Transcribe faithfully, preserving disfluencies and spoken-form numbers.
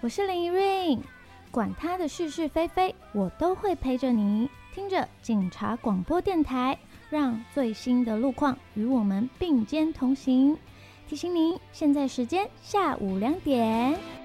我是林怡瑞，管他的是是非非，我都会陪着你。听着警察广播电台，让最新的路况与我们并肩同行。提醒您，现在时间下午两点。